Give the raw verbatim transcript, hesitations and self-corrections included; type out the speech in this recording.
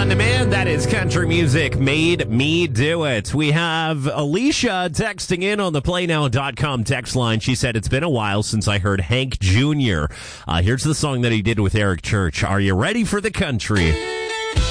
on demand. That is country music. Made me do it. We have Alicia texting in on the play now dot com text line. She said, it's been a while since I heard Hank Junior Uh, here's the song that he did with Eric Church. Are you ready for the country?